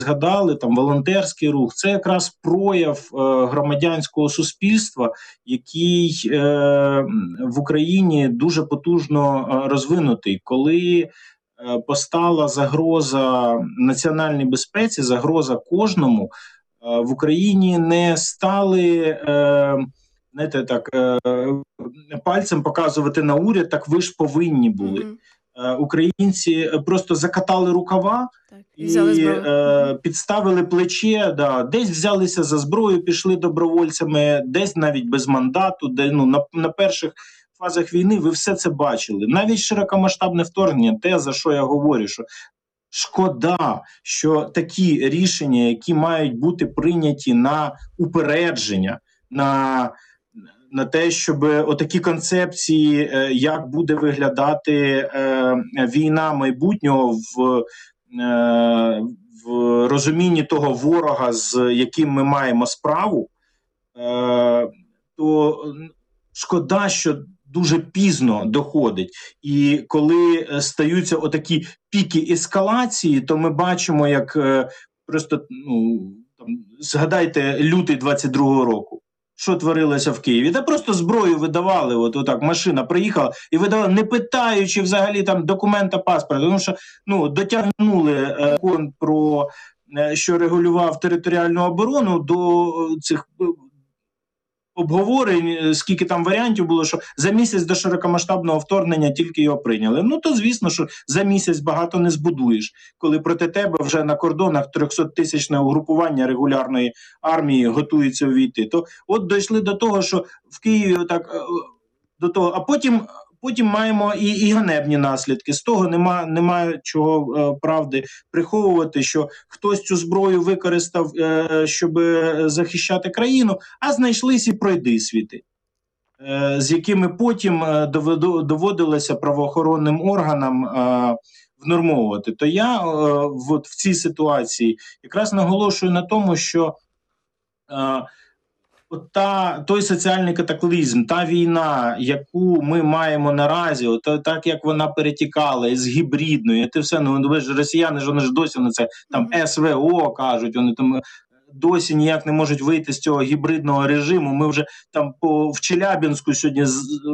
згадали, там волонтерський рух, це якраз прояв громадянського суспільства, який в Україні дуже потужно розвинутий. Коли постала загроза національній безпеці, загроза кожному, в Україні не стали знаєте, так, пальцем показувати на уряд, так ви ж повинні були. Українці просто закатали рукава і підставили плече, десь взялися за зброю, пішли добровольцями, десь навіть без мандату, де на перших фазах війни ви все це бачили. Навіть широкомасштабне вторгнення, те, за що я говорю, що шкода, що такі рішення, які мають бути прийняті на упередження, на те, щоб отакі концепції, як буде виглядати війна майбутнього в розумінні того ворога, з яким ми маємо справу, то шкода, що дуже пізно доходить. І коли стаються отакі піки ескалації, то ми бачимо, як просто, згадайте лютий 22-го року. Що творилося в Києві? Та просто зброю видавали, отак машина приїхала і видавала, не питаючи взагалі там документа, паспорта, тому що дотягнули закон про, що регулював територіальну оборону, до цих обговорень, скільки там варіантів було, що за місяць до широкомасштабного вторгнення тільки його прийняли. То звісно, що за місяць багато не збудуєш, коли проти тебе вже на кордонах 300-тисячне угрупування регулярної армії готується увійти. То от дійшли до того, що в Києві до того, а потім маємо і ганебні наслідки. З того немає чого правди приховувати, що хтось цю зброю використав, щоб захищати країну, а знайшлись і пройдисвіти, з якими потім доводилося правоохоронним органам внормовувати. То я в цій ситуації якраз наголошую на тому, що той соціальний катаклізм, та війна, яку ми маємо наразі, так як вона перетікала із гібридною, це все, росіяни вони ж досі на це там СВО кажуть, вони там досі ніяк не можуть вийти з цього гібридного режиму. Ми вже там в Челябінську сьогодні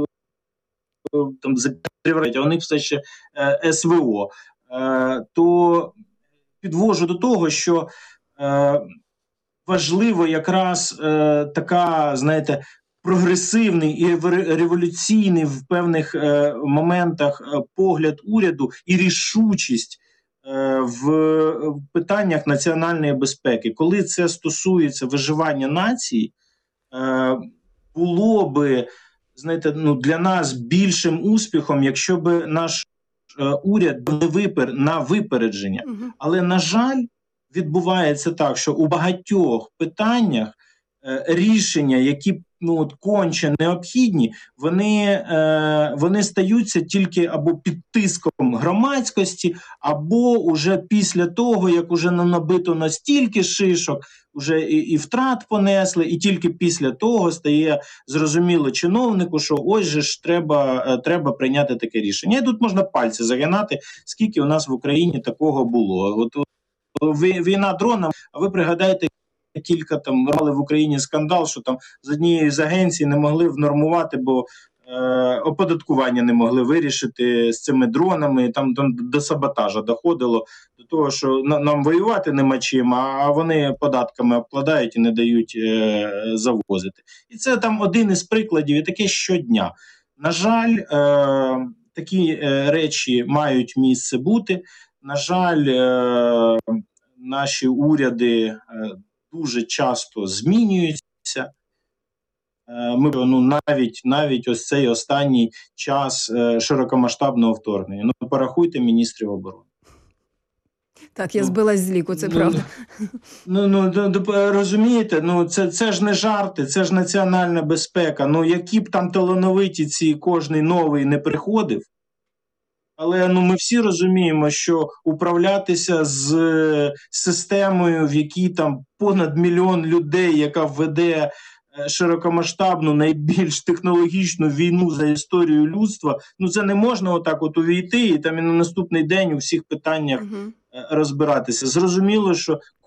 а у них все ще СВО. То підвожу до того, що важливо якраз така, знаєте, прогресивний і революційний в певних моментах погляд уряду і рішучість в питаннях національної безпеки. Коли це стосується виживання нації, було би, знаєте, для нас більшим успіхом, якщо б наш уряд був на випередження. Але, на жаль, відбувається так, що у багатьох питаннях рішення, які конче необхідні, вони стаються тільки або під тиском громадськості, або уже після того, як уже набито настільки шишок, вже і втрат понесли, і тільки після того стає зрозуміло чиновнику, що ось же ж треба прийняти таке рішення. І тут можна пальці загинати, скільки у нас в Україні такого було. Війна дронами, а ви пригадайте, кілька там мали в Україні скандал, що там з однієї з агенцій не могли внормувати, бо оподаткування не могли вирішити з цими дронами, там до саботажа доходило, до того, що нам воювати нема чим, а вони податками обкладають і не дають завозити. І це там один із прикладів, і таке щодня. На жаль, такі речі мають місце бути. На жаль, наші уряди дуже часто змінюються. Ми навіть ось цей останній час широкомасштабного вторгнення. Порахуйте міністрів оборони. Так, я збилась з ліку, це правда. Розумієте, це ж не жарти, це ж національна безпека. Які б там талановиті кожний новий не приходив, але ми всі розуміємо, що управлятися з системою, в якій там понад 1 мільйон людей, яка веде широкомасштабну, найбільш технологічну війну за історію людства, це не можна отак увійти і там і на наступний день у всіх питаннях розбиратися. Зрозуміло, що